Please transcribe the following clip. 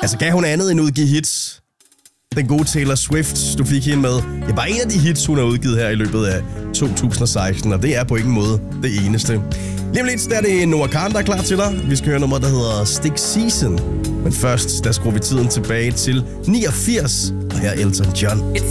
Altså, kan hun andet end udgive hits? Den gode Taylor Swift, du fik hende med. Det er bare en af de hits, hun har udgivet her i løbet af 2016, og det er på ingen måde det eneste. Lige om lidt, der er det Noah Kahan, der er klar til dig. Vi skal høre nummer, der hedder Stick Season. Men først, der skruer vi tiden tilbage til 89, og her er Elton John. It's